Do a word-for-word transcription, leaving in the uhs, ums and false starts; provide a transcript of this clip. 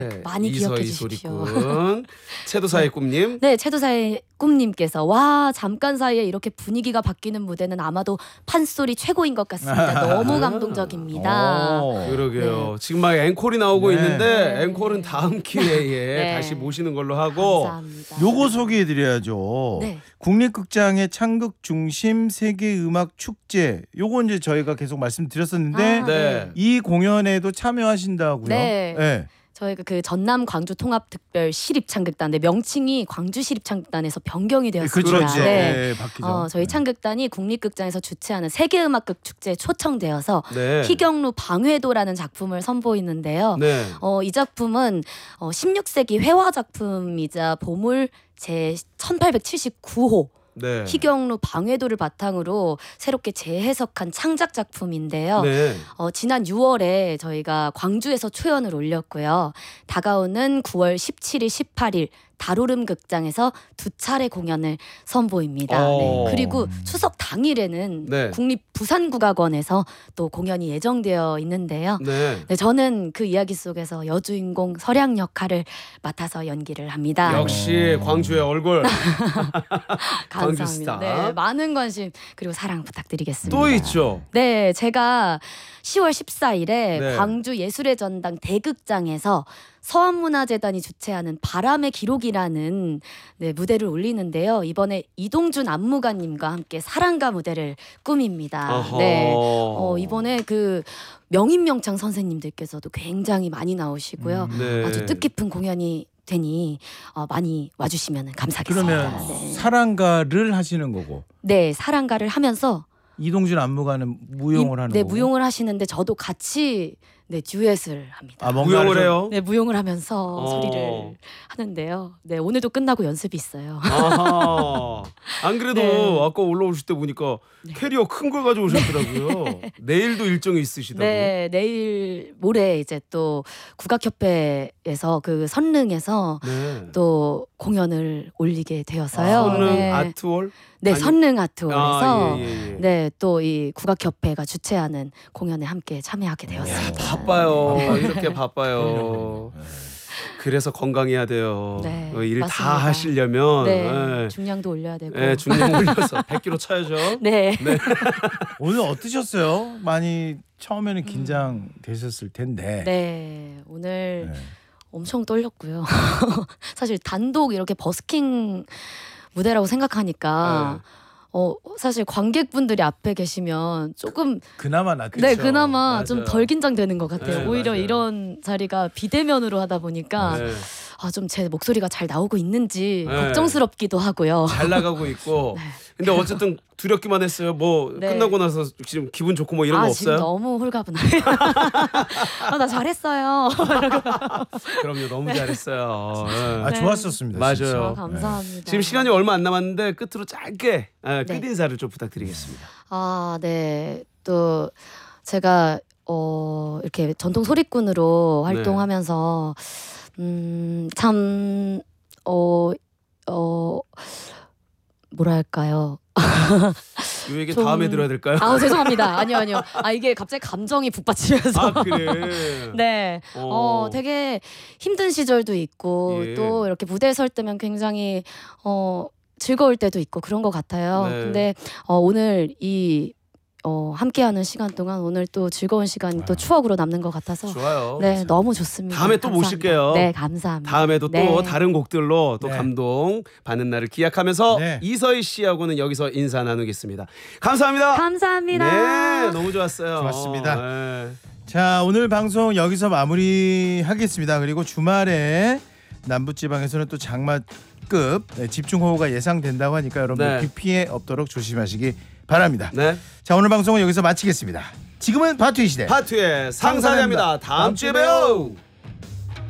네, 많이 기억해 이서희 주십시오. 소리꾼, 채도사의 꿈님. 네, 채도사의 꿈님께서 와 잠깐 사이에 이렇게 분위기가 바뀌는 무대는 아마도 판소리 최고인 것 같습니다. 너무 감동적입니다. 오. 그러게요. 지금 막 앵콜이 나오고 네. 있는데 네. 앵콜은 다음 기회에 네. 다시 모시는 걸로 하고. 감사합니다. 요거 소개해드려야죠. 네. 국립극장의 창극 중심 세계음악 축제. 요거 이제 저희가 계속 말씀드렸었는데 아, 네. 이 공연에도 참여하신다고요? 네. 네. 저희가 그 전남 광주 통합특별 시립창극단, 네, 명칭이 광주 시립창극단에서 변경이 되었습니다. 그렇죠. 이제 네. 네, 바뀌죠. 어, 저희 창극단이 국립극장에서 주최하는 세계음악극 축제에 초청되어서 네. 희경루 방회도라는 작품을 선보이는데요. 네. 어, 이 작품은 어, 십육 세기 회화 작품이자 보물 제 천팔백칠십구 호 네. 희경루 방회도를 바탕으로 새롭게 재해석한 창작 작품인데요. 네. 어, 지난 유월에 저희가 광주에서 초연을 올렸고요. 다가오는 구월 십칠일, 십팔일 다로름 극장에서 두 차례 공연을 선보입니다. 어. 네. 그리고 추석 당일에는 네. 국립부산국악원에서 또 공연이 예정되어 있는데요. 네. 네, 저는 그 이야기 속에서 여주인공 설양 역할을 맡아서 연기를 합니다. 역시 광주의 얼굴. 광주 감사합니다. 스타. 네, 많은 관심 그리고 사랑 부탁드리겠습니다. 또 있죠. 네, 제가 시월 십사일에 네. 광주 예술의 전당 대극장에서 서한문화재단이 주최하는 바람의 기록이라는 네, 무대를 올리는데요. 이번에 이동준 안무가님과 함께 사랑가 무대를 꾸밉니다. 어허. 네, 어, 이번에 그 명인명창 선생님들께서도 굉장히 많이 나오시고요. 음, 네. 아주 뜻깊은 공연이 되니 어, 많이 와주시면 감사하겠습니다. 그러면 네. 사랑가를 하시는 거고 네, 사랑가를 하면서 이동준 안무가는 무용을 이- 하는 네, 거고. 무용을 하시는데 저도 같이 네, 듀엣을 합니다. 아, 뭔가를 무용을 좀- 해요. 네, 무용을 하면서 어. 소리를 하는데요. 네, 오늘도 끝나고 연습이 있어요. 아하. 안 그래도 네. 아까 올라오실 때 보니까 캐리어 큰 걸 가져오셨더라고요. 내일도 일정이 있으시다고. 네, 내일 모레 이제 또 국악협회에서 그 선릉에서 네. 또 공연을 올리게 되어서요. 아, 선릉 네, 아트홀? 네, 아니- 선릉 아트홀에서 아, 예, 예, 예. 네, 또 이 국악협회가 주최하는 공연에 함께 참여하게 야, 되었습니다. 바빠요. 네. 이렇게 바빠요. 그래서 건강해야 돼요. 네, 일 다 맞습니다. 하시려면 네, 네. 중량도 올려야 되고. 네, 중량 올려서 백 킬로그램 쳐야죠. 네. 오늘 어떠셨어요? 많이 처음에는 긴장되셨을 텐데. 네, 오늘 네. 엄청 떨렸고요. 사실 단독 이렇게 버스킹 무대라고 생각하니까 네. 어 사실 관객분들이 앞에 계시면 조금 그나마 낫죠. 네 그나마 맞아요. 좀 덜 긴장되는 것 같아요. 네, 오히려 맞아요. 이런 자리가 비대면으로 하다 보니까 네. 아, 좀 제 목소리가 잘 나오고 있는지 네. 걱정스럽기도 하고요. 잘 나가고 있고. 네. 근데 어쨌든 두렵기만 했어요. 뭐 네. 끝나고 나서 지금 기분 좋고 뭐 이런 아 거 지금 없어요? 너무 홀가분해요. 아, 나 잘했어요. 그럼요. 너무 잘했어요. 네. 아, 네. 좋았었습니다. 맞아요. 진짜. 아, 감사합니다. 지금 시간이 얼마 안 남았는데 끝으로 짧게 아, 네. 끝 인사를 좀 부탁드리겠습니다. 아, 네. 또 제가 어 이렇게 전통 소리꾼으로 네. 활동하면서 음, 참 어 어 뭐랄까요? 이 얘기 좀- 다음에 들어야 될까요? 아, 죄송합니다. 아니요, 아니요. 아, 이게 갑자기 감정이 북받치면서 아, 그래. 네. 어. 어, 되게 힘든 시절도 있고 예. 또 이렇게 무대에 설 때면 굉장히 어 즐거울 때도 있고 그런 것 같아요. 네. 근데 어, 오늘 이 어, 함께하는 시간 동안 오늘 또 즐거운 시간이 또 추억으로 남는 것 같아서 좋아요. 네, 너무 좋습니다. 다음에 또 감사합니다. 모실게요. 네, 감사합니다. 다음에도 네. 또 다른 곡들로 또 네. 감동 받는 날을 기약하면서 네. 이서희 씨하고는 여기서 인사 나누겠습니다. 감사합니다. 감사합니다. 네, 너무 좋았어요. 좋았습니다. 네. 자, 오늘 방송 여기서 마무리하겠습니다. 그리고 주말에 남부지방에서는 또 장마급 네, 집중호우가 예상된다고 하니까 여러분 네. 비 피해 없도록 조심하시기 바랍니다. 네. 자, 오늘 방송은 여기서 마치겠습니다. 지금은 바투이 시대. 파투의 상상합니다. 다음 주에 봬요.